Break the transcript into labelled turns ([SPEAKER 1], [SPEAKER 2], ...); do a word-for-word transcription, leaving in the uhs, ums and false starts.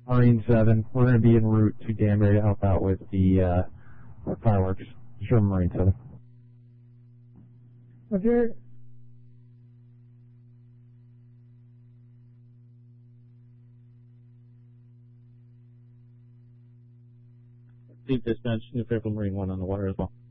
[SPEAKER 1] Marine seven, we're going to be en route to Danbury to help out with the uh, fireworks. Sure, Marine seven.
[SPEAKER 2] Roger.
[SPEAKER 3] Deep dispatch, New Fairfield Marine one on the water as well.